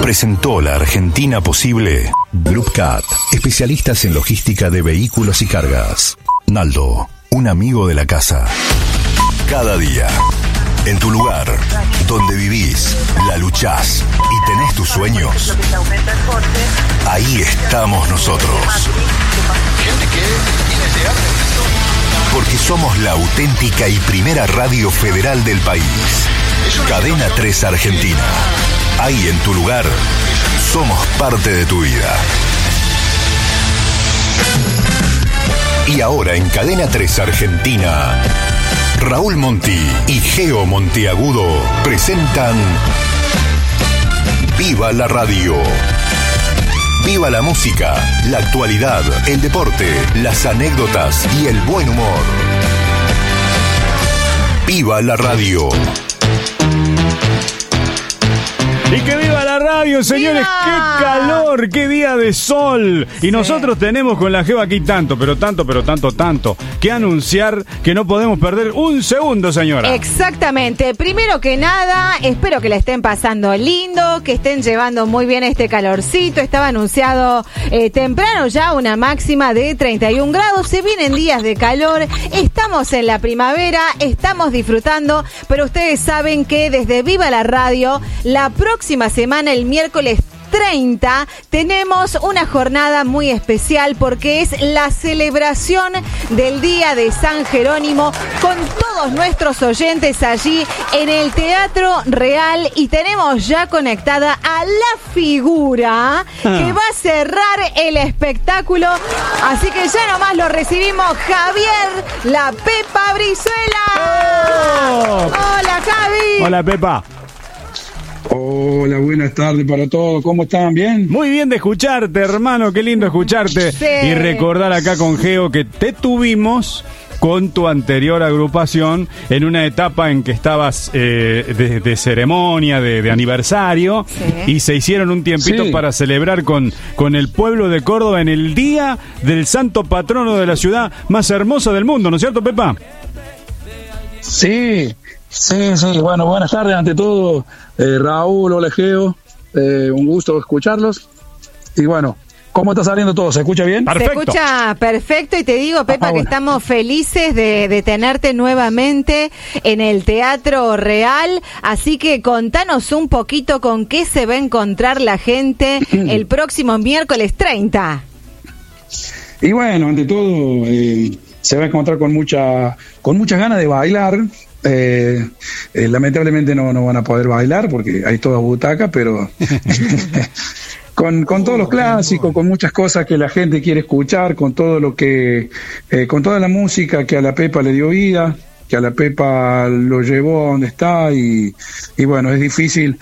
presentó la Argentina posible. Group Cat, especialistas en logística de vehículos y cargas. Naldo, un amigo de la casa. Cada día, en tu lugar, donde vivís, la luchás y tenés tus sueños, ahí estamos nosotros. Porque somos la auténtica y primera radio federal del país. Cadena 3 Argentina. Ahí en tu lugar, somos parte de tu vida. Y ahora en Cadena 3 Argentina, Raúl Monti y Geo Monteagudo presentan Viva la Radio. Viva la música, la actualidad, el deporte, las anécdotas y el buen humor. Viva la Radio. Y que viva la radio, señores. ¡Viva! ¡Qué calor! ¡Qué día de sol! Y nosotros tenemos con la Jeva aquí tanto que anunciar que no podemos perder un segundo, señora. Exactamente. Primero que nada, espero que la estén pasando lindo, que estén llevando muy bien este calorcito. Estaba anunciado temprano ya una máxima de 31 grados. Se vienen días de calor. Estamos en la primavera, estamos disfrutando, pero ustedes saben que desde Viva la Radio, la próxima semana, el miércoles 30, tenemos una jornada muy especial porque es la celebración del Día de San Jerónimo con todos nuestros oyentes allí en el Teatro Real, y tenemos ya conectada a la figura que va a cerrar el espectáculo, así que ya nomás lo recibimos. Javier La Pepa Brizuela. ¡Oh! Hola, Javi. Hola, Pepa. Hola, buenas tardes para todos. ¿Cómo están? ¿Bien? Muy bien de escucharte, hermano. Qué lindo escucharte. Sí. Y recordar acá con Geo que te tuvimos con tu anterior agrupación en una etapa en que estabas de ceremonia, de aniversario, Sí. y se hicieron un tiempito Sí. para celebrar con el pueblo de Córdoba en el día del santo patrono de la ciudad más hermosa del mundo, ¿no es cierto, Pepa? Sí. Bueno, buenas tardes ante todo. Raúl, hola Geo. Un gusto escucharlos. Y bueno, ¿cómo está saliendo todo? ¿Se escucha bien? Perfecto. Se escucha perfecto, y te digo, Pepa, que bueno. estamos felices de tenerte nuevamente en el Teatro Real, así que contanos un poquito con qué se va a encontrar la gente el próximo miércoles 30. Y bueno, ante todo, se va a encontrar con muchas ganas de bailar. Lamentablemente no van a poder bailar porque hay toda butaca, pero con todos los clásicos, con muchas cosas que la gente quiere escuchar, con todo lo que, con toda la música que a la Pepa le dio vida, que a la Pepa lo llevó a donde está, y bueno, es difícil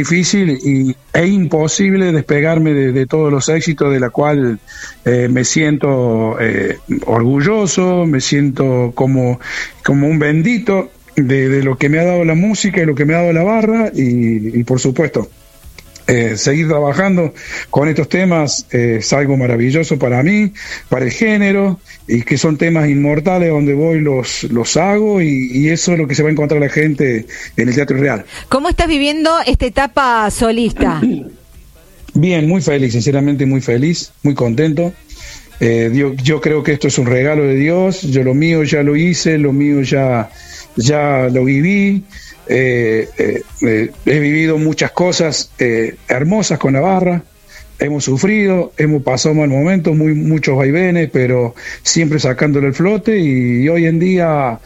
e imposible despegarme de todos los éxitos, de la cual me siento orgulloso, me siento como un bendito de lo que me ha dado la música y lo que me ha dado la barra, y por supuesto seguir trabajando con estos temas es algo maravilloso para mí, para el género, y que son temas inmortales. Donde voy los hago, y eso es lo que se va a encontrar la gente en el Teatro Real. ¿Cómo estás viviendo esta etapa solista? Bien, muy feliz, sinceramente muy feliz, muy contento. Yo creo que esto es un regalo de Dios. Yo lo mío ya lo hice, lo mío ya lo viví. He vivido muchas cosas hermosas con la barra. Hemos sufrido, hemos pasado mal momentos, muchos vaivenes, pero siempre sacándole el flote, y hoy en día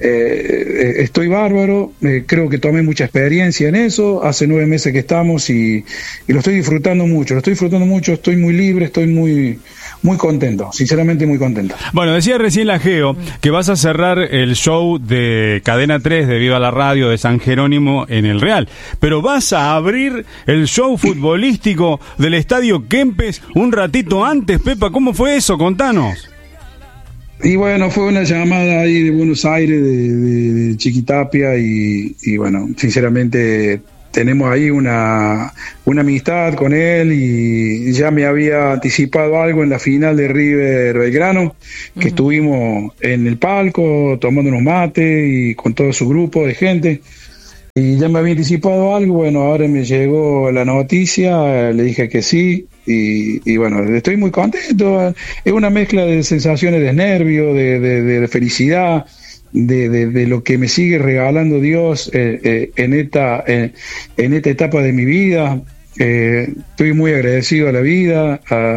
estoy bárbaro. Creo que tomé mucha experiencia en eso. Hace 9 meses que estamos, y lo estoy disfrutando mucho, estoy muy libre, estoy muy contento, sinceramente muy contento. Bueno, decía recién la Geo que vas a cerrar el show de Cadena 3 de Viva la Radio de San Jerónimo en el Real, pero vas a abrir el show futbolístico del Estadio Kempes un ratito antes. Pepa, ¿cómo fue eso? Contanos. Y bueno, fue una llamada ahí de Buenos Aires, de Chiquitapia, y bueno, sinceramente tenemos ahí una amistad con él, y ya me había anticipado algo en la final de River Belgrano, que estuvimos en el palco tomando unos mates y con todo su grupo de gente. y ya me había anticipado algo. Bueno, ahora me llegó la noticia, le dije que sí, y bueno, estoy muy contento. Es una mezcla de sensaciones de nervio, de felicidad, de lo que me sigue regalando Dios en esta etapa de mi vida. Estoy muy agradecido a la vida,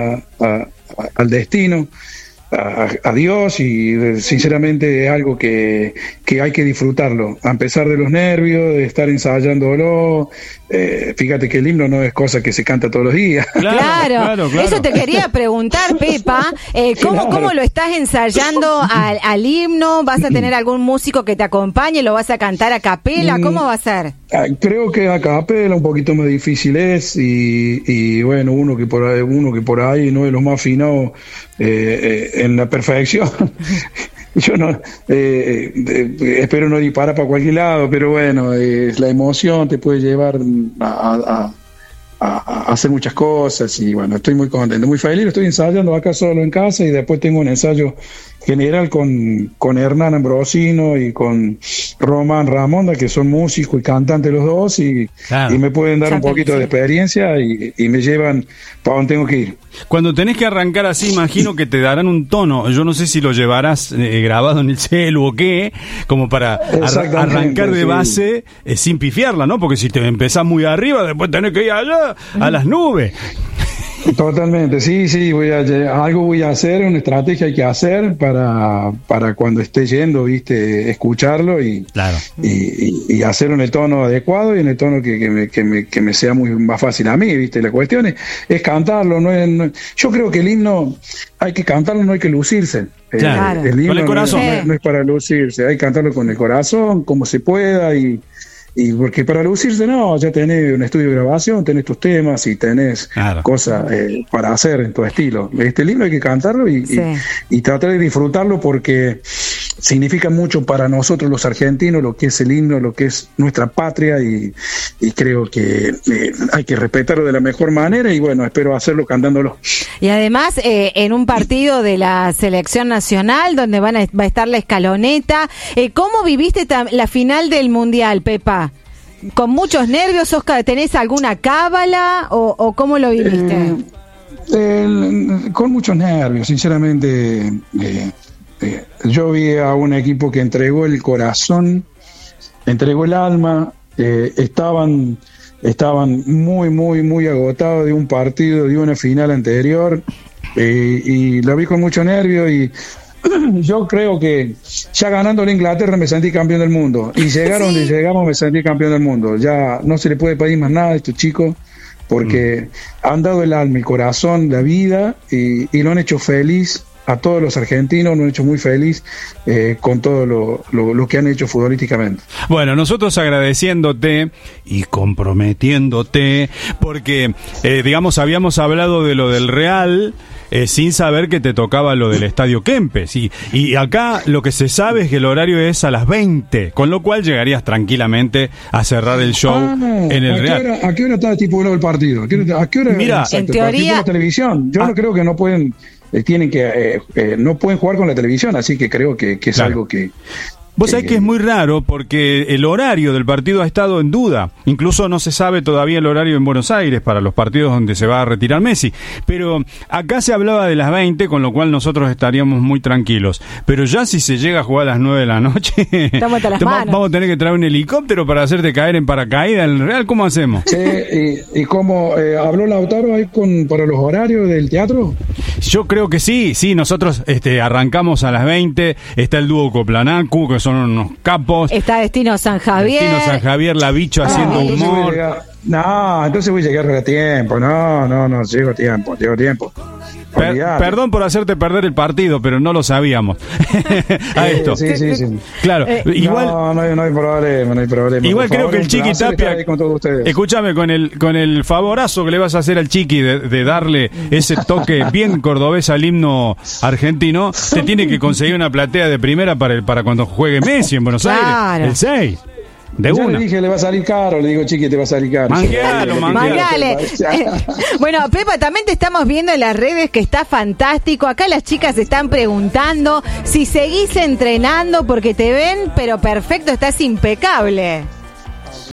al destino, a Dios, y sinceramente es algo que hay que disfrutarlo, a pesar de los nervios, de estar ensayándolo. Fíjate que el himno no es cosa que se canta todos los días. Claro. Eso te quería preguntar, Pepa. ¿Cómo lo estás ensayando al himno? ¿Vas a tener algún músico que te acompañe? ¿Lo vas a cantar a capela? ¿Cómo va a ser? Creo que a capela un poquito más difícil es, y bueno, uno que por ahí no es lo más afinado en la perfección. Yo no espero no disparar para cualquier lado, pero bueno, la emoción te puede llevar a hacer muchas cosas, y bueno, estoy muy contento, muy feliz. Estoy ensayando acá solo en casa, y después tengo un ensayo general con Hernán Ambrosino y con Román Ramonda, que son músicos y cantantes los dos, y me pueden dar un poquito de experiencia y me llevan para donde tengo que ir. Cuando tenés que arrancar así, imagino que te darán un tono. Yo no sé si lo llevarás grabado en el celu o qué, como para arrancar de base sin pifiarla, ¿no? Porque si te empezás muy arriba, después tenés que ir allá a las nubes. Totalmente, sí, algo voy a hacer, una estrategia hay que hacer para cuando esté yendo, viste, escucharlo y hacerlo en el tono adecuado y en el tono que me sea más fácil a mí, viste. La cuestión es cantarlo, yo creo que el himno hay que cantarlo, no hay que lucirse. El himno con el corazón. No es para lucirse, hay que cantarlo con el corazón, como se pueda, y porque para lucirse ya tenés un estudio de grabación, tenés tus temas y tenés cosas para hacer en tu estilo. Este libro hay que cantarlo y tratar de disfrutarlo, porque significa mucho para nosotros los argentinos lo que es el himno, lo que es nuestra patria, y creo que hay que respetarlo de la mejor manera, y bueno, espero hacerlo cantándolo. Y además en un partido de la selección nacional donde va a estar la escaloneta, ¿cómo viviste la final del Mundial, Pepa? ¿Con muchos nervios, Oscar? ¿Tenés alguna cábala o cómo lo viviste? Con muchos nervios, sinceramente. Yo vi a un equipo que entregó el corazón, entregó el alma. Estaban muy, muy, muy agotados de un partido, de una final anterior, y lo vi con mucho nervio, y yo creo que ya ganando la Inglaterra me sentí campeón del mundo, y llegar donde llegamos me sentí campeón del mundo. Ya no se le puede pedir más nada a estos chicos, porque han dado el alma, el corazón, la vida, y lo han hecho feliz a todos los argentinos, lo han hecho muy feliz con todo lo que han hecho futbolísticamente. Bueno, nosotros agradeciéndote y comprometiéndote, porque digamos, habíamos hablado de lo del Real sin saber que te tocaba lo del Estadio Kempes, y acá lo que se sabe es que el horario es a las 20, con lo cual llegarías tranquilamente a cerrar el show en el Real. ¿A qué hora está estipulado el partido? ¿A qué hora? Mira, en teoría, la televisión. Yo no creo que no pueden no pueden jugar con la televisión, así que creo que es algo que... Vos sabés que es muy raro, porque el horario del partido ha estado en duda. Incluso no se sabe todavía el horario en Buenos Aires para los partidos donde se va a retirar Messi. Pero acá se hablaba de las 20, con lo cual nosotros estaríamos muy tranquilos. Pero ya si se llega a jugar a las 9 de la noche, vamos a tener que traer un helicóptero para hacerte caer en paracaídas en el Real. ¿Cómo hacemos? ¿Y cómo habló Lautaro ahí para los horarios del teatro? Yo creo que sí. Nosotros arrancamos a las 20. Está el dúo Coplanacu, que son unos capos. Está Destino San Javier, la Bicho haciendo humor. Entonces voy a llegar a tiempo. No, llego a tiempo. Perdón por hacerte perder el partido, pero no lo sabíamos. A esto. Sí. Claro, igual. No hay problema. Igual creo que el Chiqui Tapia. Escúchame, con el favorazo que le vas a hacer al Chiqui de darle ese toque bien cordobés al himno argentino, te tiene que conseguir una platea de primera para cuando juegue Messi en Buenos Aires, el 6. Yo le dije, le va a salir caro, le digo, Chiqui, te va a salir caro. Mangueale. Bueno, Pepa, también te estamos viendo en las redes, que está fantástico. Acá las chicas están preguntando si seguís entrenando, porque te ven, pero perfecto, estás impecable.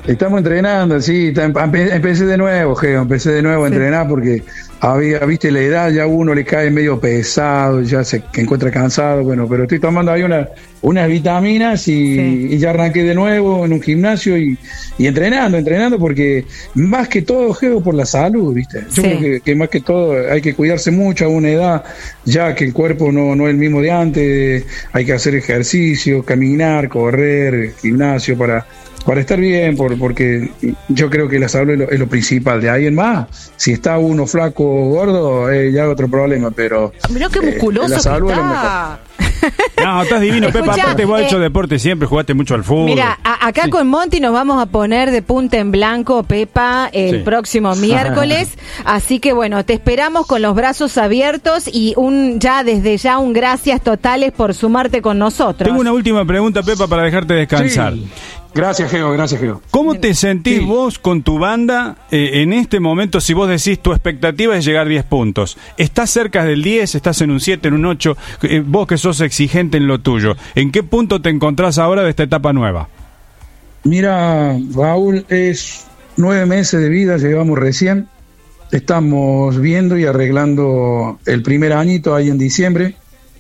Estamos entrenando, sí, empecé de nuevo, Geo, a entrenar porque viste, la edad, ya uno le cae medio pesado, ya se encuentra cansado, bueno, pero estoy tomando ahí unas vitaminas y ya arranqué de nuevo en un gimnasio y entrenando porque más que todo, Geo, por la salud, viste. Yo creo que más que todo hay que cuidarse mucho a una edad, ya que el cuerpo no es el mismo de antes, hay que hacer ejercicio, caminar, correr, gimnasio para estar bien, porque yo creo que la salud es lo principal. De ahí en más, si está uno flaco o gordo, ya es otro problema, pero mirá qué musculoso la salud está. No, estás divino, Pepa. Aparte vos has hecho deporte siempre, jugaste mucho al fútbol. Mira, acá con Monty nos vamos a poner de punta en blanco, Pepa, el próximo miércoles. Así que bueno, te esperamos con los brazos abiertos y desde ya un gracias totales por sumarte con nosotros. Tengo una última pregunta, Pepa, para dejarte descansar. Sí. Gracias, Geo. ¿Cómo te sentís vos con tu banda en este momento? Si vos decís tu expectativa es llegar 10 puntos, ¿estás cerca del 10? ¿Estás en un 7, en un 8? Vos que sos exigente en lo tuyo, ¿en qué punto te encontrás ahora de esta etapa nueva? Mira, Raúl, es 9 meses de vida, llevamos recién. Estamos viendo y arreglando el primer añito ahí en diciembre.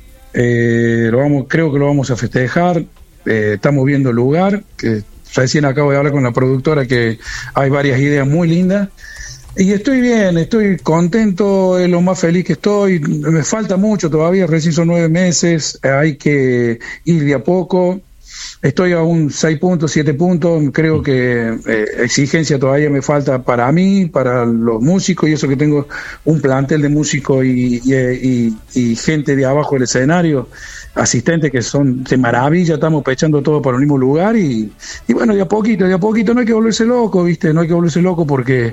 Creo que lo vamos a festejar. Estamos viendo el lugar, que recién acabo de hablar con la productora, que hay varias ideas muy lindas. Y estoy bien, estoy contento, es lo más feliz que estoy. Me falta mucho todavía, recién son 9 meses, hay que ir de a poco. Estoy a un 6 puntos, 7 puntos, creo que exigencia todavía me falta para mí, para los músicos, y eso que tengo un plantel de músicos y gente de abajo del escenario, asistentes que son de maravilla, estamos pechando todo para el mismo lugar y bueno, de a poquito, no hay que volverse loco, ¿viste? No hay que volverse loco porque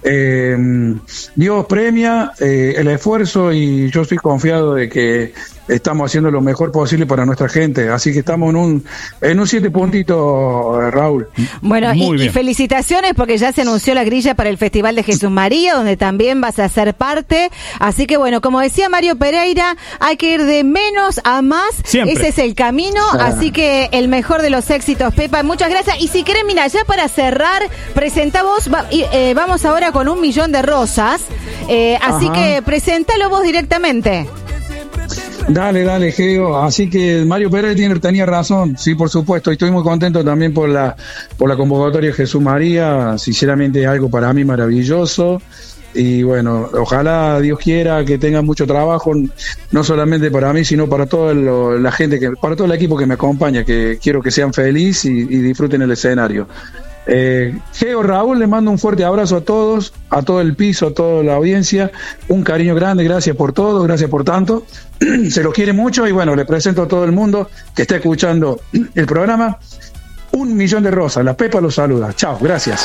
Dios premia el esfuerzo y yo estoy confiado de que estamos haciendo lo mejor posible para nuestra gente, así que estamos en un 7 puntitos, Raúl. Bueno, y felicitaciones porque ya se anunció la grilla para el Festival de Jesús María, donde también vas a ser parte, así que bueno, como decía Mario Pereira, hay que ir de menos a más, siempre. Ese es el camino, así que el mejor de los éxitos, Pepa, muchas gracias, y si querés, mira, ya para cerrar, presentá vos, vamos ahora con 1 millón de rosas, así que presentalo vos directamente. Dale, Geo. Así que Mario Pérez tenía razón, sí, por supuesto. Estoy muy contento también por la convocatoria de Jesús María. Sinceramente, algo para mí maravilloso. Y bueno, ojalá Dios quiera que tenga mucho trabajo, no solamente para mí, sino para toda la gente, para todo el equipo que me acompaña, que quiero que sean felices y disfruten el escenario. Geo, Raúl, le mando un fuerte abrazo a todos, a todo el piso, a toda la audiencia, un cariño grande, gracias por todo, gracias por tanto, se los quiere mucho y bueno, le presento a todo el mundo que está escuchando el programa, 1 millón de rosas, la Pepa los saluda, chao, gracias.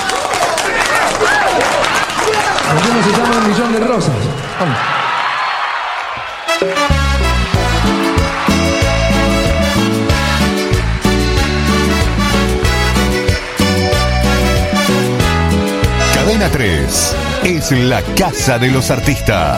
Aquí necesitamos 1 millón de rosas, vamos. Cadena 3 es la casa de los artistas.